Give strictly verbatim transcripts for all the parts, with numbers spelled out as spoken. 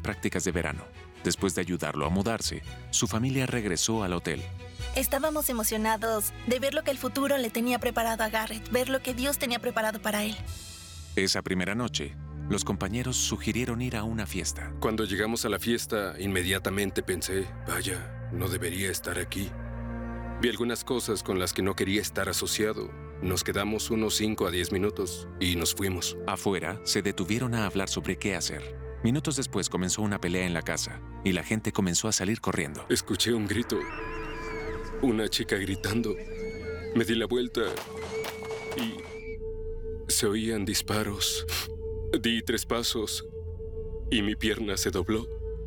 prácticas de verano. Después de ayudarlo a mudarse, su familia regresó al hotel. Estábamos emocionados de ver lo que el futuro le tenía preparado a Garrett, ver lo que Dios tenía preparado para él. Esa primera noche, los compañeros sugirieron ir a una fiesta. Cuando llegamos a la fiesta, inmediatamente pensé, vaya, no debería estar aquí. Vi algunas cosas con las que no quería estar asociado. Nos quedamos unos cinco a diez minutos y nos fuimos. Afuera, se detuvieron a hablar sobre qué hacer. Minutos después comenzó una pelea en la casa y la gente comenzó a salir corriendo. Escuché un grito. Una chica gritando. Me di la vuelta y se oían disparos. Di tres pasos y mi pierna se dobló.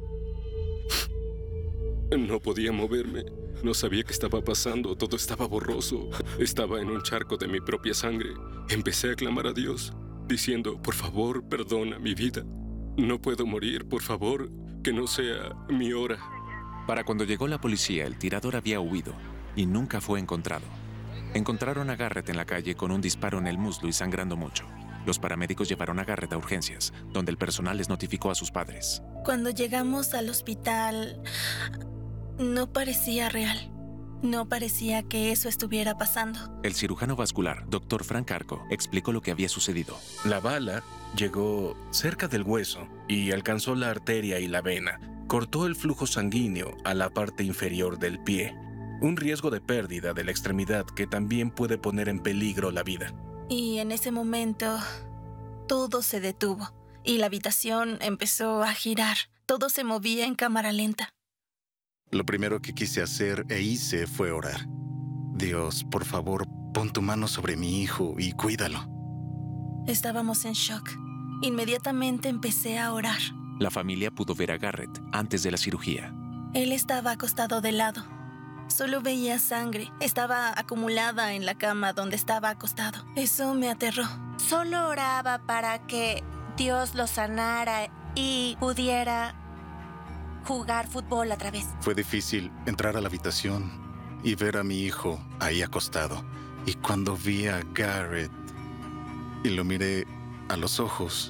No podía moverme. No sabía qué estaba pasando. Todo estaba borroso. Estaba en un charco de mi propia sangre. Empecé a clamar a Dios, diciendo, por favor, perdona mi vida. No puedo morir, por favor, que no sea mi hora. Para cuando llegó la policía, el tirador había huido y nunca fue encontrado. Encontraron a Garrett en la calle con un disparo en el muslo y sangrando mucho. Los paramédicos llevaron a Garrett a urgencias, donde el personal les notificó a sus padres. Cuando llegamos al hospital, no parecía real. No parecía que eso estuviera pasando. El cirujano vascular, doctor Frank Arco, explicó lo que había sucedido. La bala llegó cerca del hueso y alcanzó la arteria y la vena. Cortó el flujo sanguíneo a la parte inferior del pie. Un riesgo de pérdida de la extremidad que también puede poner en peligro la vida. Y en ese momento, todo se detuvo y la habitación empezó a girar. Todo se movía en cámara lenta. Lo primero que quise hacer e hice fue orar. Dios, por favor, pon tu mano sobre mi hijo y cuídalo. Estábamos en shock. Inmediatamente empecé a orar. La familia pudo ver a Garrett antes de la cirugía. Él estaba acostado de lado. Solo veía sangre. Estaba acumulada en la cama donde estaba acostado. Eso me aterró. Solo oraba para que Dios lo sanara y pudiera jugar fútbol otra vez. Fue difícil entrar a la habitación y ver a mi hijo ahí acostado. Y cuando vi a Garrett y lo miré a los ojos,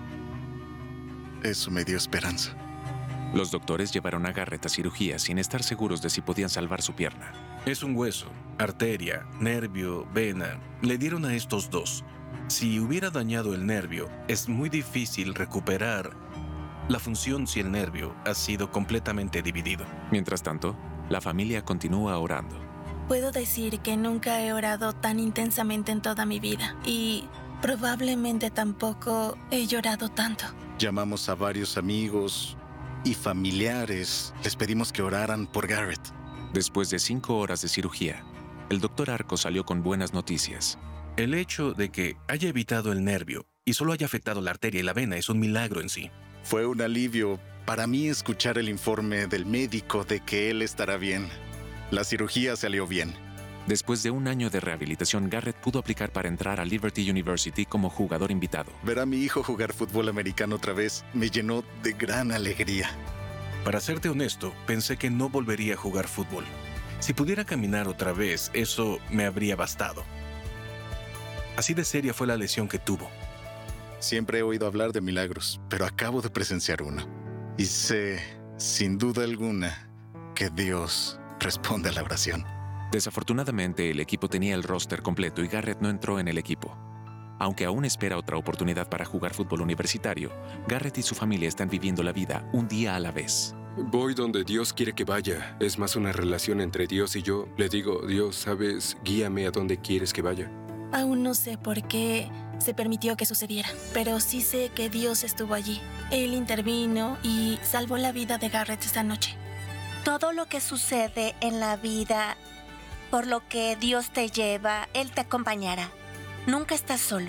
eso me dio esperanza. Los doctores llevaron a Garrett a cirugía sin estar seguros de si podían salvar su pierna. Es un hueso, arteria, nervio, vena. Le dieron a estos dos. Si hubiera dañado el nervio, es muy difícil recuperar la función si el nervio ha sido completamente dividido. Mientras tanto, la familia continúa orando. Puedo decir que nunca he orado tan intensamente en toda mi vida y probablemente tampoco he llorado tanto. Llamamos a varios amigos y familiares. Les pedimos que oraran por Garrett. Después de cinco horas de cirugía, el doctor Arco salió con buenas noticias. El hecho de que haya evitado el nervio y solo haya afectado la arteria y la vena es un milagro en sí. Fue un alivio para mí escuchar el informe del médico de que él estará bien. La cirugía salió bien. Después de un año de rehabilitación, Garrett pudo aplicar para entrar a Liberty University como jugador invitado. Ver a mi hijo jugar fútbol americano otra vez me llenó de gran alegría. Para serte honesto, pensé que no volvería a jugar fútbol. Si pudiera caminar otra vez, eso me habría bastado. Así de seria fue la lesión que tuvo. Siempre he oído hablar de milagros, pero acabo de presenciar uno. Y sé, sin duda alguna, que Dios responde a la oración. Desafortunadamente, el equipo tenía el roster completo y Garrett no entró en el equipo. Aunque aún espera otra oportunidad para jugar fútbol universitario, Garrett y su familia están viviendo la vida un día a la vez. Voy donde Dios quiere que vaya. Es más una relación entre Dios y yo. Le digo, Dios, ¿sabes? Guíame a donde quieres que vaya. Aún no sé por qué se permitió que sucediera, pero sí sé que Dios estuvo allí. Él intervino y salvó la vida de Garrett esta noche. Todo lo que sucede en la vida, por lo que Dios te lleva, Él te acompañará. Nunca estás solo.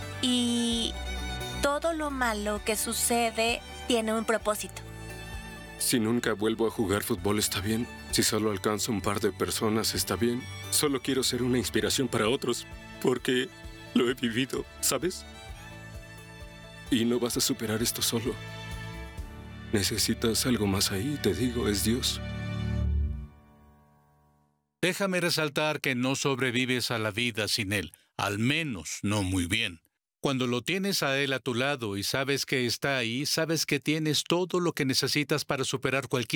Y todo lo malo que sucede tiene un propósito. Si nunca vuelvo a jugar fútbol, ¿está bien? Si solo alcanzo un par de personas, ¿está bien? Solo quiero ser una inspiración para otros, porque lo he vivido, ¿sabes? Y no vas a superar esto solo. Necesitas algo más ahí, te digo, es Dios. Déjame resaltar que no sobrevives a la vida sin Él, al menos no muy bien. Cuando lo tienes a Él a tu lado y sabes que está ahí, sabes que tienes todo lo que necesitas para superar cualquier